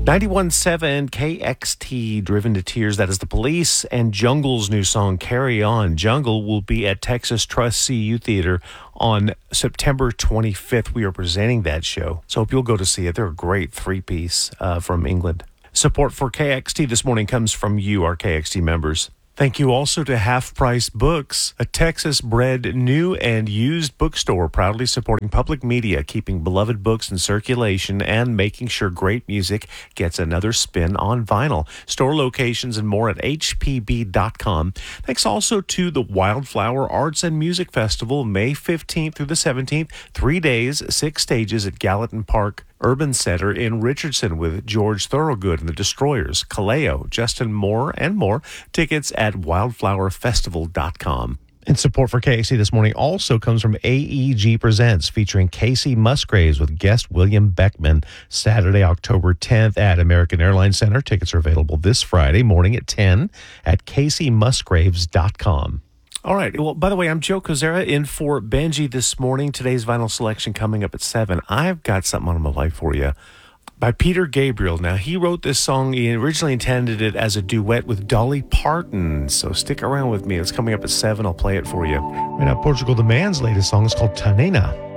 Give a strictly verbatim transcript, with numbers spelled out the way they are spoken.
ninety-one point seven K X T, Driven to Tears. That is The Police and Jungle's new song, Carry On. Jungle will be at Texas Trust C U Theater on September twenty-fifth. We are presenting that show, so hope you'll go to see it. They're a great three-piece uh, from England. Support for K X T this morning comes from you, our K X T members. Thank you also to Half Price Books, a Texas-bred new and used bookstore proudly supporting public media, keeping beloved books in circulation, and making sure great music gets another spin on vinyl. Store locations and more at H P B dot com. Thanks also to the Wildflower Arts and Music Festival, May fifteenth through the seventeenth. Three days, six stages at Gallatin Park Urban Center in Richardson with George Thorogood and the Destroyers, Kaleo, Justin Moore, and more. Tickets at wildflower festival dot com. And support for K X T this morning also comes from A E G Presents, featuring Casey Musgraves with guest William Beckman, Saturday, October tenth at American Airlines Center. Tickets are available this Friday morning at ten at casey musgraves dot com. All right. Well, by the way, I'm Joe Kozera in for Benji this morning. Today's vinyl selection coming up at seven. I've got something on my life for you by Peter Gabriel. Now, he wrote this song. He originally intended it as a duet with Dolly Parton. So stick around with me. It's coming up at seven. I'll play it for you. Right now, Portugal the Man's latest song is called Tanena.